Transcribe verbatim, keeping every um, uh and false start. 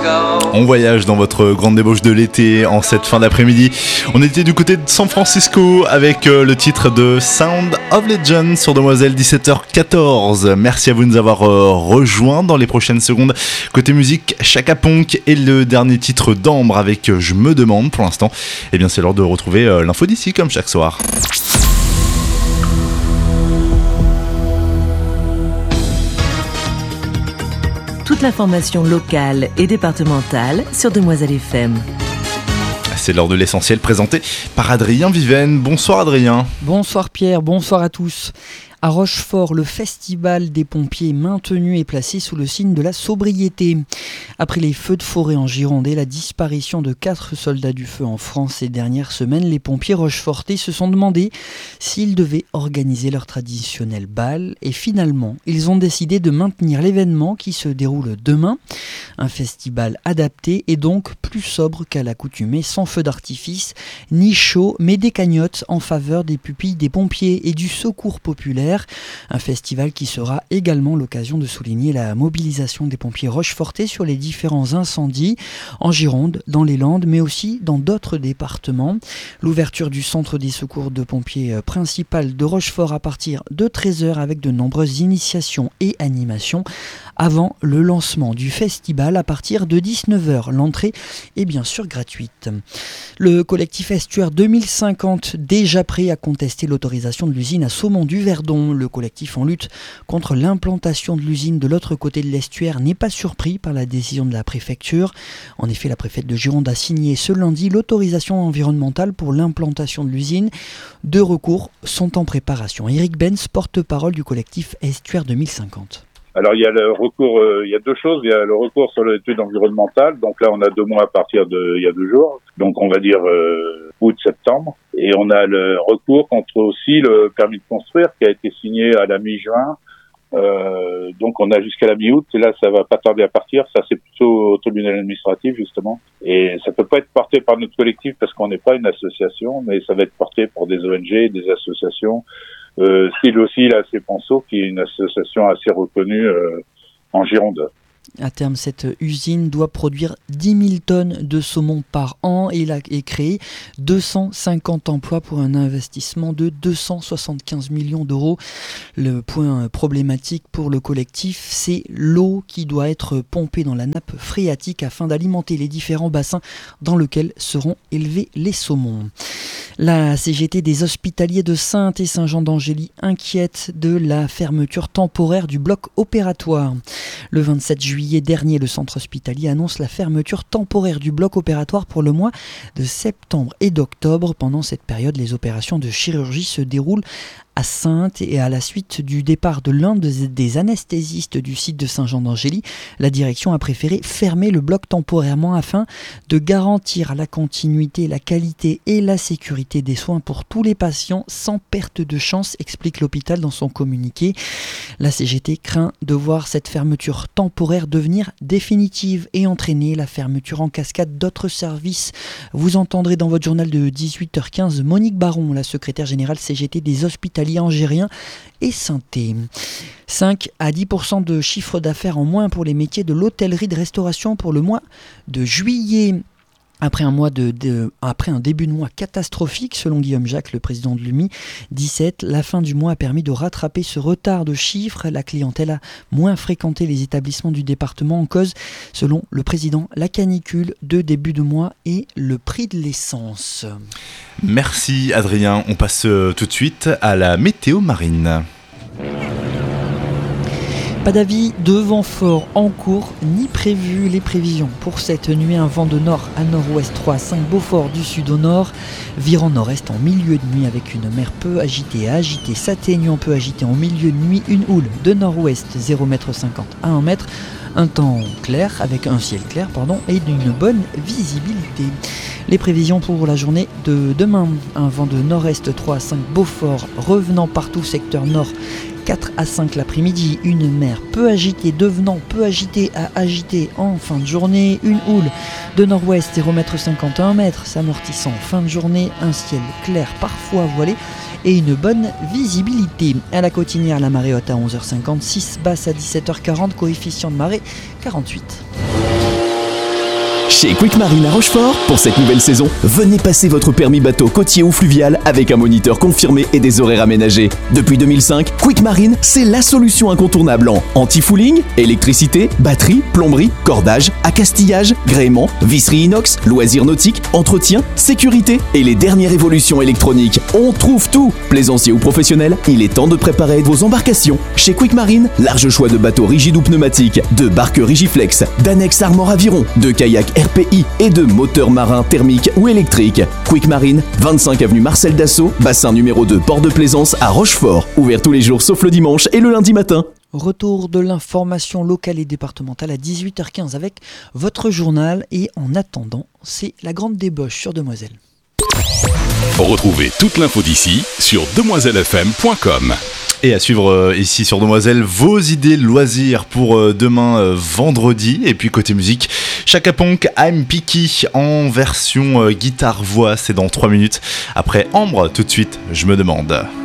On voyage dans votre grande débauche de l'été en cette fin d'après-midi. On était du côté de San Francisco avec euh, le titre de Sound of Legend sur Demoiselle, dix-sept heures quatorze. Merci à vous de nous avoir euh, rejoints dans les prochaines secondes. Côté musique, Chaka Ponk et le dernier titre d'Ambre avec euh, Je me demande pour l'instant. Eh bien c'est l'heure de retrouver euh, l'info d'ici comme chaque soir. Toute l'information locale et départementale sur Demoiselle F M. C'est l'heure de l'essentiel présenté par Adrien Viven. Bonsoir Adrien. Bonsoir Pierre, bonsoir à tous. À Rochefort, le festival des pompiers maintenu et placé sous le signe de la sobriété. Après les feux de forêt en Gironde et la disparition de quatre soldats du feu en France ces dernières semaines, les pompiers rochefortais se sont demandé s'ils devaient organiser leur traditionnel bal. Et finalement, ils ont décidé de maintenir l'événement qui se déroule demain. Un festival adapté et donc plus sobre qu'à l'accoutumée, sans feu d'artifice, ni chaud, mais des cagnottes en faveur des pupilles des pompiers et du secours populaire. Un festival qui sera également l'occasion de souligner la mobilisation des pompiers rochefortais sur les différents incendies en Gironde, dans les Landes, mais aussi dans d'autres départements. L'ouverture du centre des secours de pompiers principal de Rochefort à partir de treize heures avec de nombreuses initiations et animations avant le lancement du festival à partir de dix-neuf heures. L'entrée est bien sûr gratuite. Le collectif Estuaire deux mille cinquante, déjà prêt à contester l'autorisation de l'usine à saumon du Verdon. Le collectif en lutte contre l'implantation de l'usine de l'autre côté de l'estuaire n'est pas surpris par la décision de la préfecture. En effet, la préfète de Gironde a signé ce lundi l'autorisation environnementale pour l'implantation de l'usine. Deux recours sont en préparation. Eric Benz, porte-parole du collectif Estuaire deux mille cinquante. Alors il y a le recours, euh, il y a deux choses. Il y a le recours sur l'étude environnementale. Donc là, on a deux mois à partir de il y a deux jours. Donc on va dire euh, août-septembre. Et on a le recours contre aussi le permis de construire qui a été signé à la mi-juin. Euh, donc on a jusqu'à la mi-août. Et là, ça va pas tarder à partir. Ça, c'est plutôt au tribunal administratif justement. Et ça peut pas être porté par notre collectif parce qu'on n'est pas une association, mais ça va être porté par des O N G, des associations. Euh, style aussi la Cepenso, qui est une association assez reconnue euh, en Gironde. À terme, cette usine doit produire dix mille tonnes de saumon par an et, la, et créer deux cent cinquante emplois pour un investissement de deux cent soixante-quinze millions d'euros. Le point problématique pour le collectif, c'est l'eau qui doit être pompée dans la nappe phréatique afin d'alimenter les différents bassins dans lesquels seront élevés les saumons. La C G T des hospitaliers de Saintes et Saint-Jean-d'Angély inquiète de la fermeture temporaire du bloc opératoire. Le vingt-sept juillet dernier, le centre hospitalier annonce la fermeture temporaire du bloc opératoire pour le mois de septembre et d'octobre. Pendant cette période, les opérations de chirurgie se déroulent à Saintes et à la suite du départ de l'un des anesthésistes du site de Saint-Jean-d'Angély, la direction a préféré fermer le bloc temporairement afin de garantir la continuité, la qualité et la sécurité des soins pour tous les patients sans perte de chance, explique l'hôpital dans son communiqué. La C G T craint de voir cette fermeture temporaire devenir définitive et entraîner la fermeture en cascade d'autres services. Vous entendrez dans votre journal de dix-huit heures quinze Monique Baron, la secrétaire générale C G T des hospitaliers angérien et saintais. cinq à dix pour cent de chiffre d'affaires en moins pour les métiers de l'hôtellerie de restauration pour le mois de juillet. Après un, mois de, de, après un début de mois catastrophique, selon Guillaume Jacques, le président de l'U M I dix-sept, la fin du mois a permis de rattraper ce retard de chiffres. La clientèle a moins fréquenté les établissements du département en cause, selon le président, la canicule de début de mois et le prix de l'essence. Merci Adrien, on passe tout de suite à la météo marine. Pas d'avis de vent fort en cours ni prévu. Les prévisions pour cette nuit, un vent de nord à nord-ouest trois à cinq, Beaufort du sud au nord, virant nord-est en milieu de nuit avec une mer peu agitée à agitée, s'atténuant peu agitée en milieu de nuit, une houle de nord-ouest zéro virgule cinquante mètres à un mètre, un temps clair avec un ciel clair pardon, et d'une bonne visibilité. Les prévisions pour la journée de demain, un vent de nord-est trois à cinq, Beaufort, revenant partout secteur nord quatre à cinq l'après-midi, une mer peu agitée devenant peu agitée à agitée en fin de journée, une houle de nord-ouest zéro virgule cinquante à un mètre s'amortissant en fin de journée, un ciel clair parfois voilé et une bonne visibilité. À la Cotinière, la marée haute à onze heures cinquante-six, basse à dix-sept heures quarante, coefficient de marée quarante-huit. Chez Quick Marine à Rochefort, pour cette nouvelle saison, venez passer votre permis bateau côtier ou fluvial avec un moniteur confirmé et des horaires aménagés. Depuis deux mille cinq, Quick Marine, c'est la solution incontournable en anti-fouling, électricité, batterie, plomberie, cordage, accastillage, gréement, visserie inox, loisirs nautiques, entretien, sécurité et les dernières évolutions électroniques. On trouve tout. Plaisancier ou professionnel, il est temps de préparer vos embarcations. Chez Quick Marine, large choix de bateaux rigides ou pneumatiques, de barques Rigiflex, d'annexes Armor Aviron, de kayaks R P I et de moteurs marins thermiques ou électriques. Quick Marine, vingt-cinq avenue Marcel Dassault, bassin numéro deux, port de Plaisance à Rochefort. Ouvert tous les jours sauf le dimanche et le lundi matin. Retour de l'information locale et départementale à dix-huit heures quinze avec votre journal. Et en attendant, c'est la grande débauche sur Demoiselle. Retrouvez toute l'info d'ici sur demoiselle f m point com. Et à suivre euh, ici sur Demoiselle, vos idées loisirs pour euh, demain euh, vendredi. Et puis côté musique, Chaka Ponk, I'm Picky en version euh, guitare-voix, c'est dans trois minutes. Après Ambre, tout de suite, je me demande.